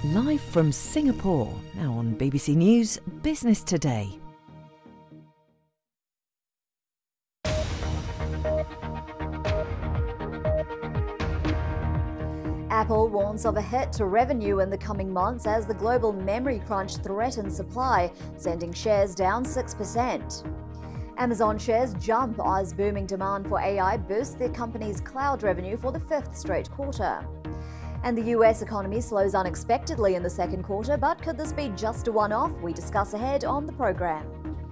Live from Singapore, now on BBC News Business Today. Apple warns of a hit to revenue in the coming months as the global memory crunch threatens supply, sending shares down 6%. Amazon shares jump as booming demand for AI boosts the company's cloud revenue for the fifth straight quarter. And the US economy slows unexpectedly in the second quarter, but could this be just a one-off? We discuss ahead on the program.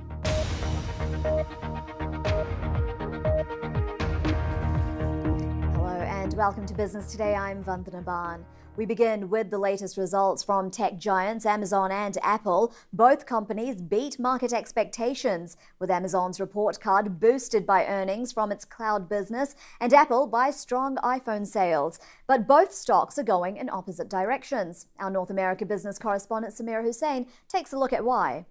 Welcome to Business Today. I'm Vandana Ban. We begin with the latest results from tech giants Amazon and Apple. Both companies beat market expectations, with Amazon's report card boosted by earnings from its cloud business and Apple by strong iPhone sales. But both stocks are going in opposite directions. Our North America business correspondent Samira Hussain takes a look at why.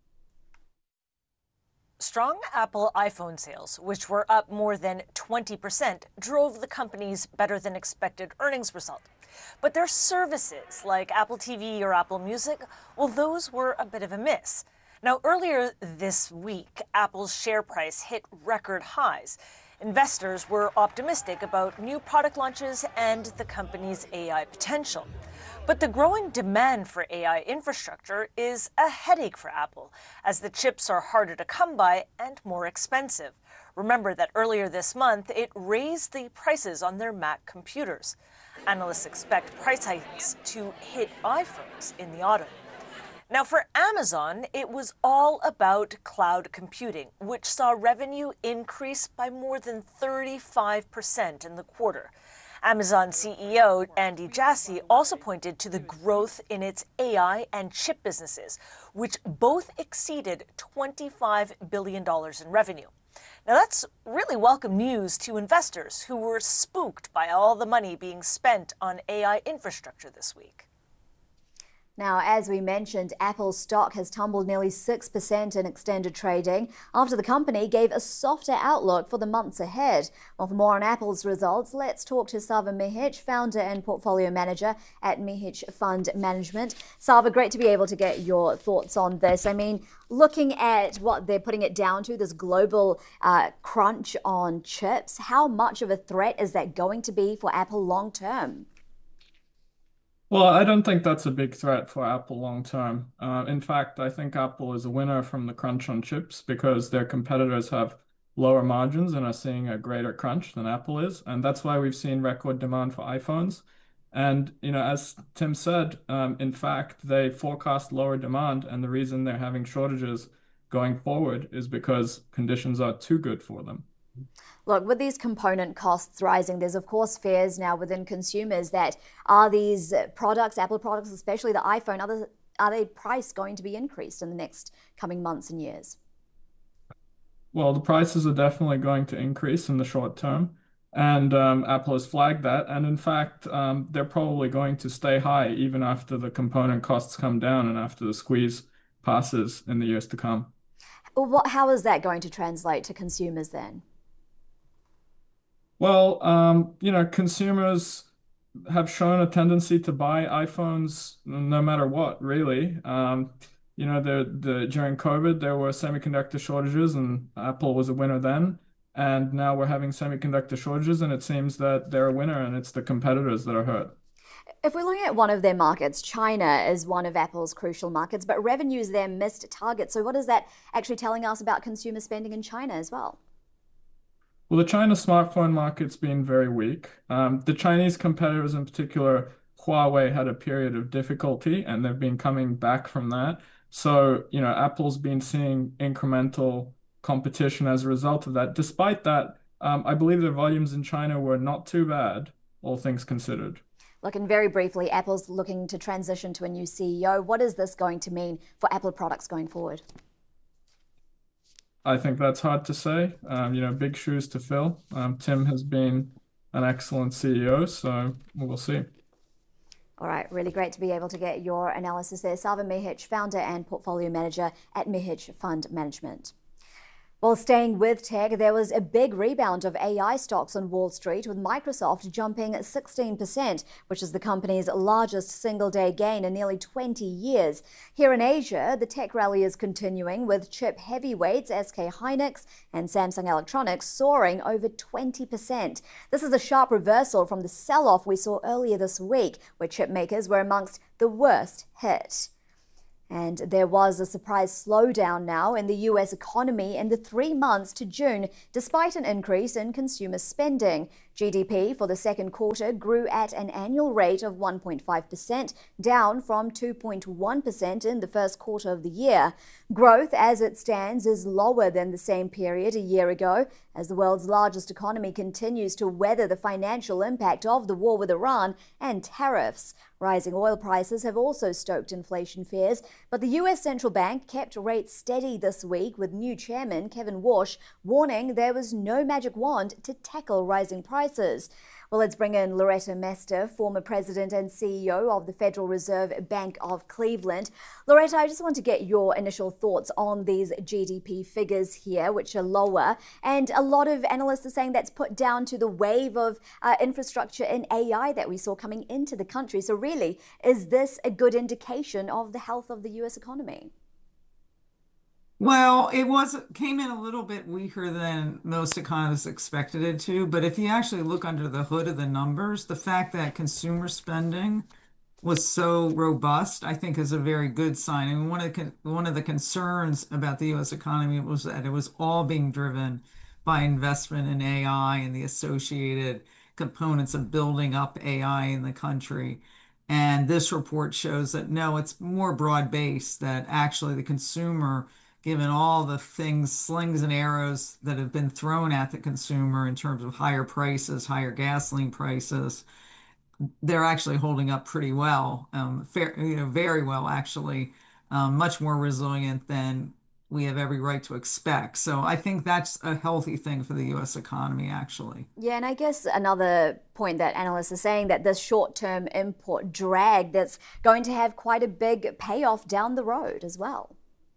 Strong Apple iPhone sales, which were up more than 20%, drove the company's better-than-expected earnings result. But their services, like Apple TV or Apple Music, well, those were a bit of a miss. Now, earlier this week, Apple's share price hit record highs. Investors were optimistic about new product launches and the company's AI potential. But the growing demand for AI infrastructure is a headache for Apple, as the chips are harder to come by and more expensive. Remember that earlier this month, it raised the prices on their Mac computers. Analysts expect price hikes to hit iPhones in the autumn. Now, for Amazon, it was all about cloud computing, which saw revenue increase by more than 35% in the quarter. Amazon CEO Andy Jassy also pointed to the growth in its AI and chip businesses, which both exceeded $25 billion in revenue. Now, that's really welcome news to investors who were spooked by all the money being spent on AI infrastructure this week. Now, as we mentioned, Apple's stock has tumbled nearly 6% in extended trading after the company gave a softer outlook for the months ahead. Well, for more on Apple's results, let's talk to Sava Mihich, founder and portfolio manager at Mihich Fund Management. Sava, great to be able to get your thoughts on this. I mean, looking at what they're putting it down to, this global crunch on chips, how much of a threat is that going to be for Apple long term? Well, I don't think that's a big threat for Apple long term. In fact, I think Apple is a winner from the crunch on chips because their competitors have lower margins and are seeing a greater crunch than Apple is. And that's why we've seen record demand for iPhones. And, as Tim said, in fact, they forecast lower demand. And the reason they're having shortages going forward is because conditions are too good for them. Look, with these component costs rising, there's of course fears now within consumers that are these products, Apple products, especially the iPhone, are they price going to be increased in the next coming months and years? Well, the prices are definitely going to increase in the short term. And Apple has flagged that. And in fact, they're probably going to stay high even after the component costs come down and after the squeeze passes in the years to come. Well, how is that going to translate to consumers then? Well, consumers have shown a tendency to buy iPhones no matter what, really. During COVID, there were semiconductor shortages and Apple was a winner then. And now we're having semiconductor shortages and it seems that they're a winner and it's the competitors that are hurt. If we're looking at one of their markets, China is one of Apple's crucial markets, but revenues there missed targets. So what is that actually telling us about consumer spending in China as well? Well, the China smartphone market's been very weak. The Chinese competitors, in particular, Huawei, had a period of difficulty and they've been coming back from that. So, Apple's been seeing incremental competition as a result of that. Despite that, I believe their volumes in China were not too bad, all things considered. Look, and very briefly, Apple's looking to transition to a new CEO. What is this going to mean for Apple products going forward? I think that's hard to say. Big shoes to fill. Tim has been an excellent CEO, so we'll see. All right, really great to be able to get your analysis there. Sava Mihich, founder and portfolio manager at Mihich Fund Management. Well, staying with tech, there was a big rebound of AI stocks on Wall Street, with Microsoft jumping 16%, which is the company's largest single-day gain in nearly 20 years. Here in Asia, the tech rally is continuing, with chip heavyweights SK Hynix and Samsung Electronics soaring over 20%. This is a sharp reversal from the sell-off we saw earlier this week, where chip makers were amongst the worst hit. And there was a surprise slowdown now in the US economy in the 3 months to June, despite an increase in consumer spending. GDP for the second quarter grew at an annual rate of 1.5%, down from 2.1% in the first quarter of the year. Growth as it stands is lower than the same period a year ago, as the world's largest economy continues to weather the financial impact of the war with Iran and tariffs. Rising oil prices have also stoked inflation fears, but the US Central Bank kept rates steady this week, with new chairman Kevin Warsh warning there was no magic wand to tackle rising prices. Well, let's bring in Loretta Mester, former president and CEO of the Federal Reserve Bank of Cleveland. Loretta, I just want to get your initial thoughts on these GDP figures here, which are lower. And a lot of analysts are saying that's put down to the wave of infrastructure in AI that we saw coming into the country. So really, is this a good indication of the health of the US economy? Well, came in a little bit weaker than most economists expected it to, but if you actually look under the hood of the numbers, the fact that consumer spending was so robust, I think is a very good sign. And one of the concerns about the US economy was that it was all being driven by investment in AI and the associated components of building up AI in the country. And this report shows that no, it's more broad-based, that actually the consumer, given all the things, slings and arrows that have been thrown at the consumer in terms of higher prices, higher gasoline prices, they're actually holding up pretty well, very well, actually, much more resilient than we have every right to expect. So I think that's a healthy thing for the US economy, actually. Yeah, and I guess another point that analysts are saying that this short-term import drag that's going to have quite a big payoff down the road as well.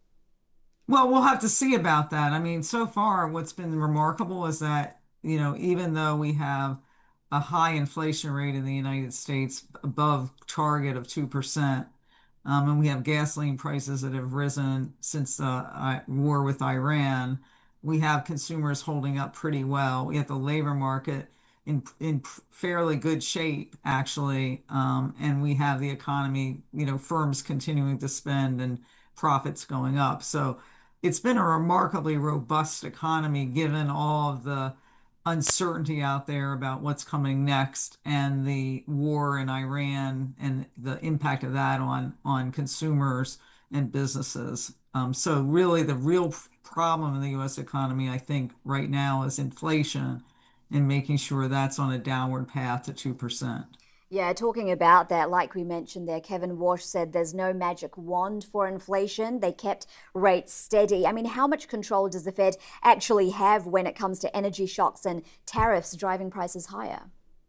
Well, we'll have to see about that. I mean, so far, what's been remarkable is that, even though we have a high inflation rate in the United States above target of 2%, and we have gasoline prices that have risen since the war with Iran, we have consumers holding up pretty well. We have the labor market in fairly good shape, actually, and we have the economy, firms continuing to spend and profits going up. So it's been a remarkably robust economy given all of the uncertainty out there about what's coming next and the war in Iran and the impact of that on consumers and businesses. So really the real problem in the US economy, I think, right now is inflation and making sure that's on a downward path to 2%. Yeah, talking about that, like we mentioned there, Kevin Warsh said there's no magic wand for inflation. They kept rates steady. I mean, how much control does the Fed actually have when it comes to energy shocks and tariffs driving prices higher?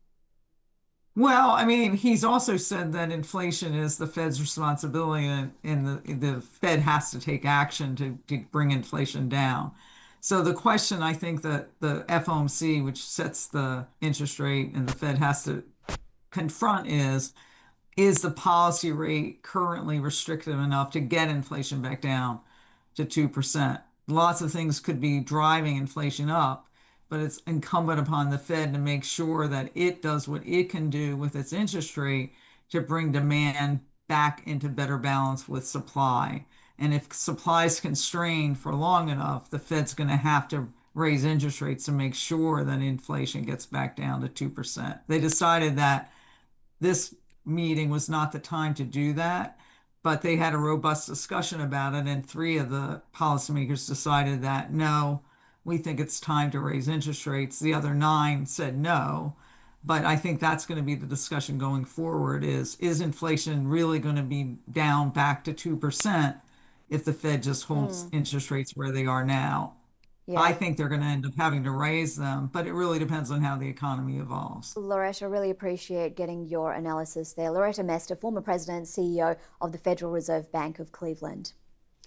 Well, I mean, he's also said that inflation is the Fed's responsibility, and the Fed has to take action to bring inflation down. So the question, I think, that the FOMC, which sets the interest rate, and the Fed has to confront is the policy rate currently restrictive enough to get inflation back down to 2%? Lots of things could be driving inflation up, but it's incumbent upon the Fed to make sure that it does what it can do with its interest rate to bring demand back into better balance with supply. And if supply is constrained for long enough, the Fed's going to have to raise interest rates to make sure that inflation gets back down to 2%. They decided that this meeting was not the time to do that, but they had a robust discussion about it, and 3 of the policymakers decided that no, we think it's time to raise interest rates. The other 9 said no, but I think that's going to be the discussion going forward is inflation really going to be down back to 2% if the Fed just holds interest rates where they are now? Yeah. I think they're going to end up having to raise them, but it really depends on how the economy evolves. Loretta, really appreciate getting your analysis there. Loretta Mester, former president and CEO of the Federal Reserve Bank of Cleveland.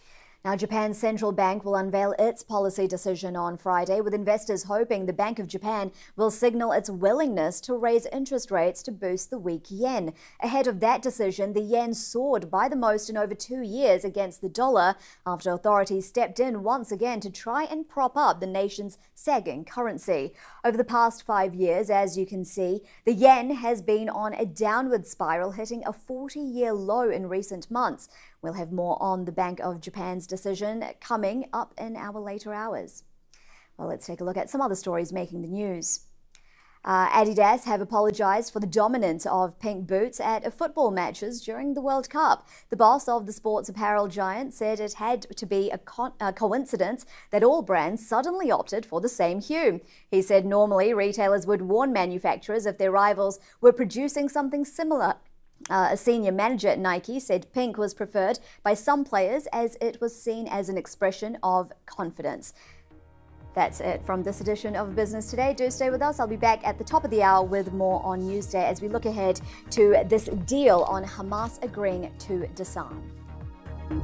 Now, Japan's central bank will unveil its policy decision on Friday, with investors hoping the Bank of Japan will signal its willingness to raise interest rates to boost the weak yen. Ahead of that decision, the yen soared by the most in over 2 years against the dollar after authorities stepped in once again to try and prop up the nation's sagging currency. Over the past 5 years, as you can see, the yen has been on a downward spiral, hitting a 40-year low in recent months. We'll have more on the Bank of Japan's decision coming up in our later hours. Well, let's take a look at some other stories making the news. Adidas have apologized for the dominance of pink boots at football matches during the World Cup. The boss of the sports apparel giant said it had to be a coincidence that all brands suddenly opted for the same hue. He said normally retailers would warn manufacturers if their rivals were producing something similar. A senior manager at Nike said pink was preferred by some players as it was seen as an expression of confidence. That's it from this edition of Business Today. Do stay with us. I'll be back at the top of the hour with more on Newsday as we look ahead to this deal on Hamas agreeing to disarm.